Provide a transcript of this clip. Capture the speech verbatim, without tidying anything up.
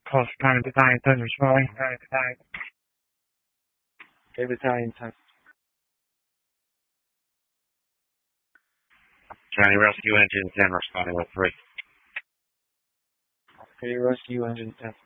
Close time battalion ten responding. Okay, battalion ten. County Rescue Engine ten responding with three. Okay, rescue engine ten.